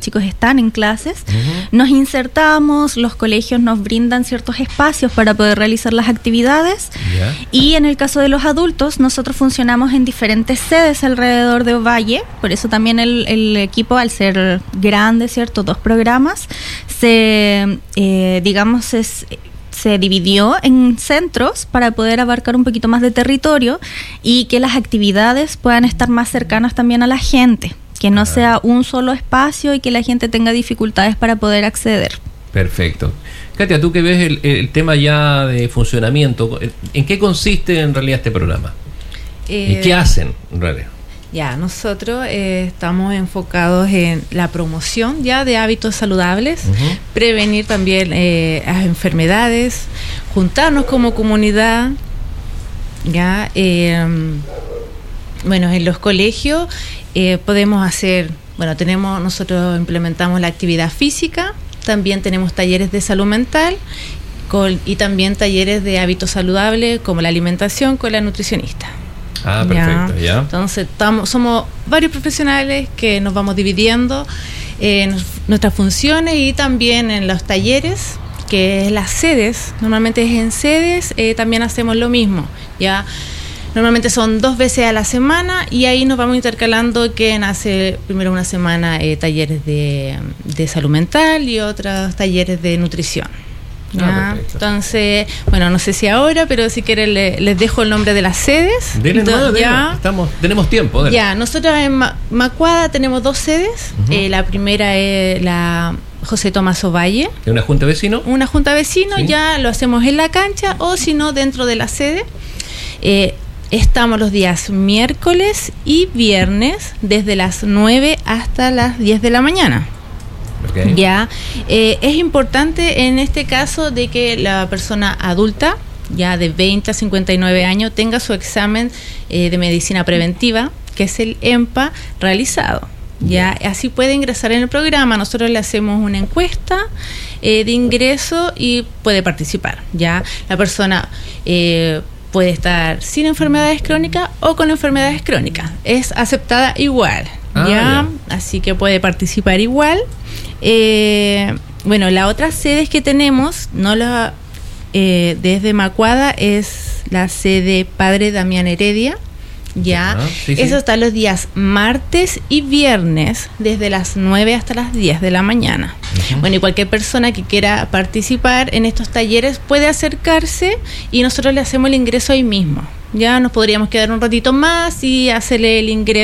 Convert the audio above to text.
chicos están en clases, nos insertamos, los colegios nos brindan ciertos espacios para poder realizar las actividades, y en el caso de los adultos, nosotros funcionamos en diferentes sedes alrededor de Ovalle, por eso también el equipo, al ser grande, ¿cierto? 2 programas, se dividió en centros para poder abarcar un poquito más de territorio y que las actividades puedan estar más cercanas también a la gente, que no sea un solo espacio y que la gente tenga dificultades para poder acceder. Perfecto. Katia, tú que ves el tema ya de funcionamiento, ¿en qué consiste en realidad este programa? ¿Y qué hacen en realidad? Ya, nosotros estamos enfocados en la promoción ya de hábitos saludables, prevenir también las enfermedades, juntarnos como comunidad, ya, bueno, en los colegios podemos hacer, bueno, nosotros implementamos la actividad física, también tenemos talleres de salud mental y también talleres de hábitos saludables como la alimentación con la nutricionista. Ah, perfecto, ya. Entonces somos varios profesionales que nos vamos dividiendo en nuestras funciones y también en los talleres, que es las sedes. Normalmente es en sedes, también hacemos lo mismo, ya. Normalmente son 2 veces a la semana y ahí nos vamos intercalando, que nace primero una semana talleres de salud mental y otros talleres de nutrición. Entonces, bueno, no sé si ahora, pero si quieren les dejo el nombre de las sedes. Tenemos tiempo. Dale. Ya, nosotros en Macuada tenemos 2 sedes. La primera es la José Tomás Ovalle. ¿Es una junta de vecinos? Una junta de vecinos, sí. Ya lo hacemos en la cancha o si no dentro de la sede. Estamos los días miércoles y viernes desde las 9 hasta las 10 de la mañana. Okay. Ya, es importante en este caso de que la persona adulta, ya de 20 a 59 años, tenga su examen de medicina preventiva, que es el EMPA, realizado. Ya, así puede ingresar en el programa. Nosotros le hacemos una encuesta de ingreso y puede participar. Ya, la persona puede estar sin enfermedades crónicas o con enfermedades crónicas. Es aceptada igual. Ya, así que puede participar igual. Bueno, las otras sedes que tenemos, desde Macuada, es la sede Padre Damián Heredia, ya. Eso está los días martes y viernes, desde las 9 hasta las 10 de la mañana. Bueno, y cualquier persona que quiera participar en estos talleres puede acercarse y nosotros le hacemos el ingreso ahí mismo. Ya nos podríamos quedar un ratito más y hacerle el ingreso